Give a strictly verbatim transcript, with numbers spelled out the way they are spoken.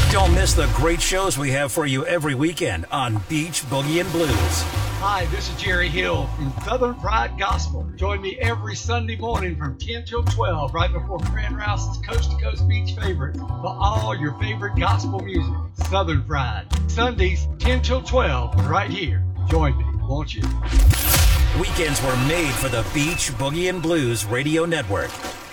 Don't miss the great shows we have for you every weekend on Beach Boogie and Blues. Hi, this is Jerry Hill from Southern Fried Gospel. Join me every Sunday morning from ten till twelve, right before Fran Rouse's Coast to Coast Beach Favorites, for all your favorite gospel music. Southern Fried. Sundays, ten till twelve, right here. Join me, won't you? Weekends were made for the Beach Boogie and Blues Radio Network.